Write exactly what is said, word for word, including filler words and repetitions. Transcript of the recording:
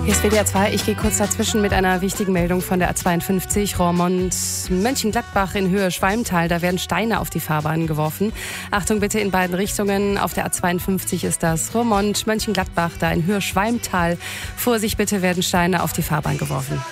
Hier ist W D R zwei. Ich gehe kurz dazwischen mit einer wichtigen Meldung von der A zweiundfünfzig. Roermond-Mönchengladbach in Höhe Schwalmtal. Da werden Steine auf die Fahrbahn geworfen. Achtung bitte in beiden Richtungen. Auf der A zweiundfünfzig ist das Roermond-Mönchengladbach, da in Höhe Schwalmtal. Vorsicht bitte, werden Steine auf die Fahrbahn geworfen.